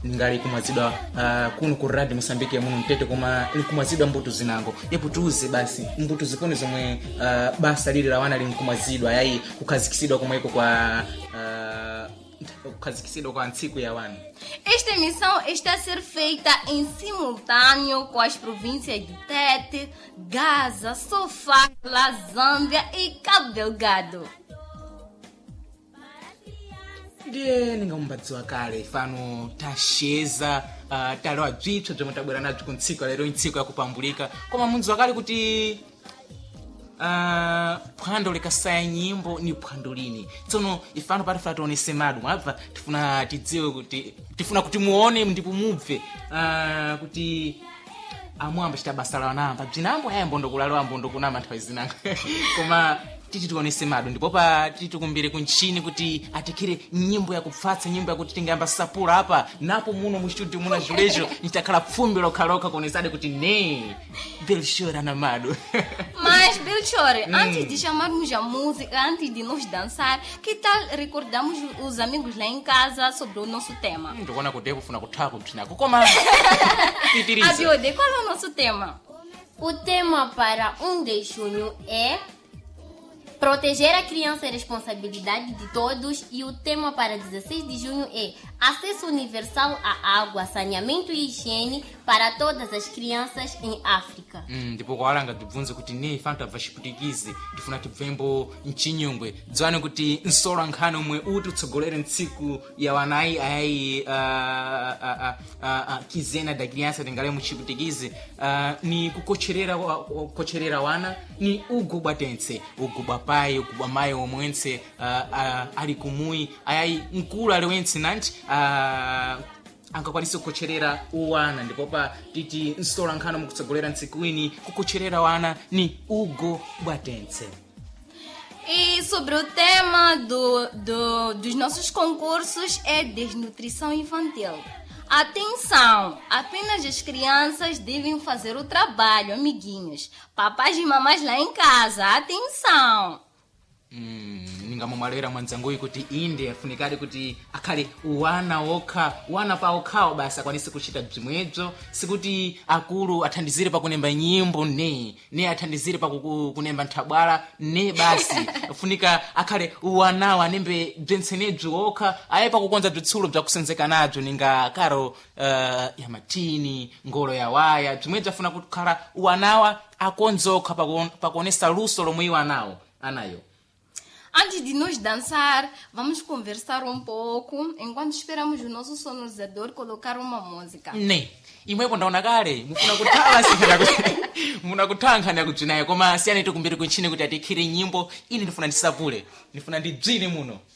ningali kumazidwa kuno ku Radio Mozambique muno mtete koma likumazidwa mbuto zinango yepo tuze basi mbuto zipone zomwe basa lili la wana likumazidwa yayi kukazikisidwa komweko kwa kukazikisidwa kwa ntsiku ya wana. Esta emissão está a ser feita em simultâneo com as províncias de Tete, Gaza, Sofala, Zâmbia e Cabo Delgado. Ndiye ningambadziwa kale fano tasheza talewa bzitso bzomwe tabwera nazo ku ntsiku lero ntsiku yakupambulika koma mundziwa kale kuti phwando likasaya nyimbo ni phwando lini tsono ifano pati tionese madu mwabva tifuna tidziwe kuti tifuna kuti muone ndipo mubve kuti amwamba chitabasa la wanamba bzinambo ayambondo kulalo ambondo kunama nthawi zinanga koma titi tionese madu ndipo pa titi tikumbire kunchini kuti atikire nyimbo yakupfatsa nyimbo yakuti tingamba sapula apa napo muno mu studio muna julejo nitakhala pfumbi lokhaloka kuonesade kuti ne Belchior ana madu. Mas Belchior, antes de chamarmos a música, antes de nos dançar, que tal recordamos os amigos lá em casa sobre o nosso tema? Ndikuona kuti kufuna kuthako bzinako koma pitiriza. Abiode, qual é o nosso tema? O tema para 1 de junho é proteger a criança é responsabilidade de todos e o tema para 16 de junho é acesso universal à água, saneamento e higiene para todas as crianças em África. Ndipo kwalanga tibvunze kuti ne ifano tabva chiputikizi tifuna tibvembo mchinyungwe dzwane kuti nsolo nkhani omwe uti utsogolere ntsiku ya wanayi ayayi kizena da criança tingale mu chiputikizi ni kukocherera wana ni ugubwa tense ugubwa pai ugubwa mayi omwense ali kumuyi ayayi mkulu ali wense nanti angakwanisa kukocherera uwana ndipo pa titi nsola nkhano mukutsogolera ntsiku ini kukocherera wana ni ugo bwatense. E sobre o tema dos nossos concursos é desnutrição infantil. Atenção! Apenas as crianças devem fazer o trabalho, amiguinhos. Papais e mamães lá em casa, atenção! Ningamumwalera mwanzanguyi kuti inde afunikali kuti akhale wana pa okhawo basi akwanise kuchita bzimwedzo sikuti akulu athandizire pakunemba nyimbo ne athandizire pakunemba nthabwala ne basi afunika akhale wanawo anembe bzentsenebzo okha aye pakukonza bzitsulo bzakusenzeka nabzo ninga karo ya matini ngolo ya waya bzimwedzo afuna kukhala wanawa akonzokha pakuonesa luso lomwe iwo anayo. Antes de nos dançar, vamos conversar um pouco, enquanto esperamos o nosso sonorizador colocar uma música. Ne, imwepo ndaona kale, mufuna kuthankhana kuti nayo koma siyani tikumbire kunchini kuti atikhire nyimbo ini ndifuna ndisapule, ndifuna ndidzine muno.